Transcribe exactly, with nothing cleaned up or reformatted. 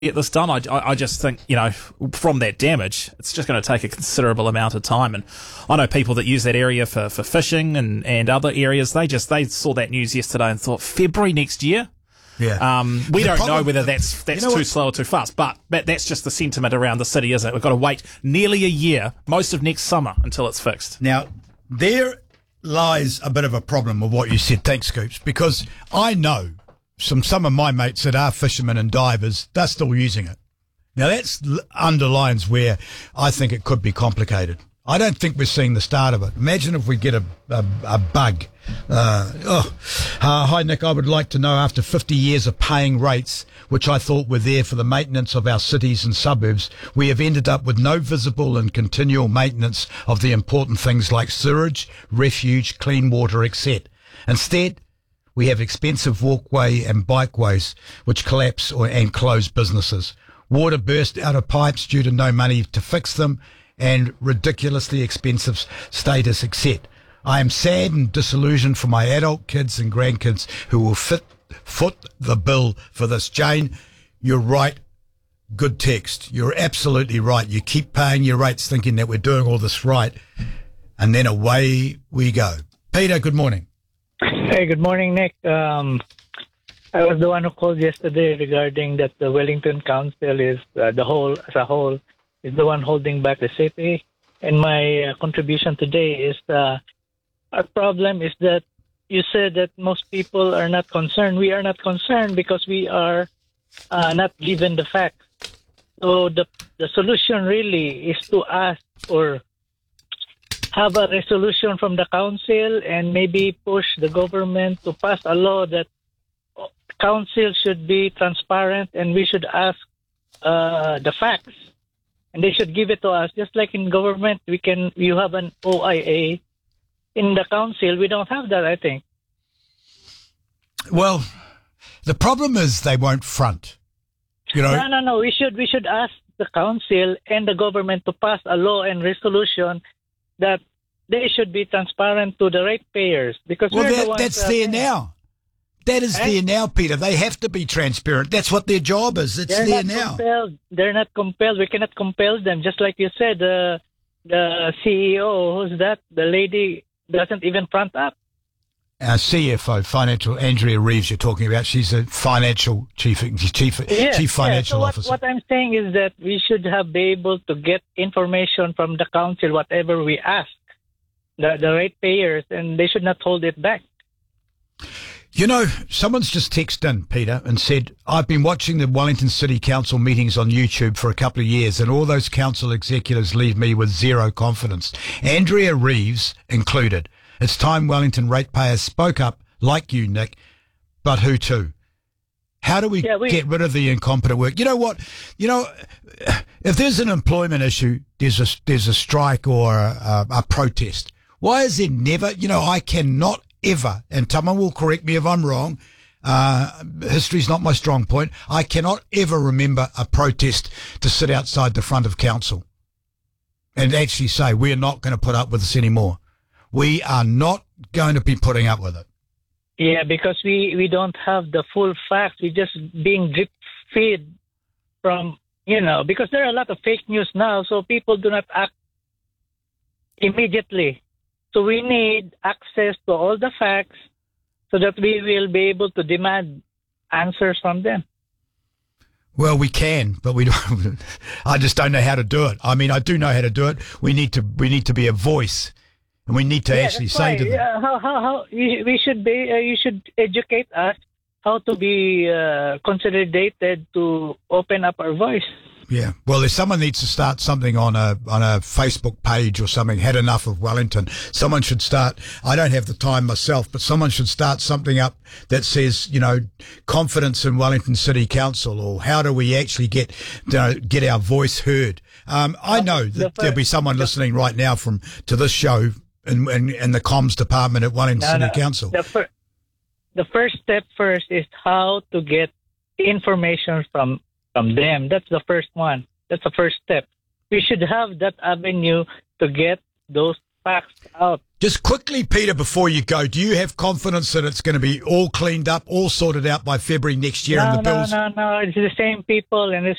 get this done. I, I, I just think, you know, from that damage, it's just going to take a considerable amount of time. And I know people that use that area for, for fishing and, and other areas. They just, they saw that news yesterday and thought, February next year? Yeah. Um, we The don't problem- know whether that's, that's you know too what? slow or too fast, but that, that's just the sentiment around the city, isn't it? We've got to wait nearly a year, most of next summer, until it's fixed. Now, there lies a bit of a problem with what you said. Thanks, Scoops, because I know some some of my mates that are fishermen and divers, they're still using it. Now, that underlines where I think it could be complicated. I don't think we're seeing the start of it. Imagine if we get a, a, a bug. Uh, oh. uh, hi, Nick. I would like to know, after fifty years of paying rates, which I thought were there for the maintenance of our cities and suburbs, we have ended up with no visible and continual maintenance of the important things like sewage, refuge, clean water, et cetera. Instead, we have expensive walkway and bikeways which collapse or, and close businesses. Water burst out of pipes due to no money to fix them, and ridiculously expensive status, et cetera. I am sad and disillusioned for my adult kids and grandkids who will fit, foot the bill for this. Jane, you're right. Good text. You're absolutely right. You keep paying your rates thinking that we're doing all this right, and then away we go. Peter, good morning. Hey, good morning, Nick. Um, I was the one who called yesterday regarding that the Wellington Council is uh, the whole as a whole is the one holding back the city. And my uh, contribution today is uh, our problem is that you said that most people are not concerned. We are not concerned because we are uh, not given the facts. So the the solution really is to ask or have a resolution from the council and maybe push the government to pass a law that council should be transparent and we should ask uh, the facts. And they should give it to us. Just like in government, we can, you have an O I A. In the council, we don't have that, I think. Well, the problem is they won't front. You know, No, no, no. We should, we should ask the council and the government to pass a law and resolution that they should be transparent to the ratepayers. Because well, we're the that, ones that's that- there now. That is Eh? there now, Peter. They have to be transparent. That's what their job is. It's They're there not now. compelled. They're not compelled. We cannot compel them. Just like you said, the the C E O, who's that? The lady doesn't even front up. Our C F O, financial, Andrea Reeves, you're talking about. She's a financial chief, chief, Yes, chief financial yes. So what, officer. what I'm saying is that we should have be able to get information from the council, whatever we ask, the, the ratepayers, and they should not hold it back. You know, someone's just texted in, Peter, and said, I've been watching the Wellington City Council meetings on YouTube for a couple of years, and all those council executives leave me with zero confidence. Andrea Reeves included. It's time Wellington ratepayers spoke up, like you, Nick, but who to? How do we, Yeah, we- get rid of the incompetent work? You know what? You know, if there's an employment issue, there's a, there's a strike or a, a protest. Why is there never, you know, I cannot ever, and someone will correct me if I'm wrong, uh, history's not my strong point, I cannot ever remember a protest to sit outside the front of council and actually say, we're not going to put up with this anymore. We are not going to be putting up with it. Yeah, because we, we don't have the full facts. We're just being drip feed from, you know, because there are a lot of fake news now, so people do not act immediately. So we need access to all the facts so that we will be able to demand answers from them. Well, we can, but we don't. I just don't know how to do it. I mean, I do know how to do it. We need to. We need to be a voice, and we need to Yeah, actually that's say why, to them. uh, how how how you, we should be. Uh, you should educate us how to be uh, consolidated to open up our voice. Yeah. Well, if someone needs to start something on a on a Facebook page or something, had enough of Wellington, someone should start. I don't have the time myself, but someone should start something up that says, you know, confidence in Wellington City Council, or how do we actually get you know, get our voice heard. Um, I know that the fir- there'll be someone listening right now from to this show in in, in the comms department at Wellington No, City no. Council. The, fir- the first step first is how to get information from from them. That's the first one. That's the first step. We should have that avenue to get those faxed out. Just quickly, Peter, before you go, do you have confidence that it's going to be all cleaned up, all sorted out by February next year No, and the no, bills? no, no. It's the same people and the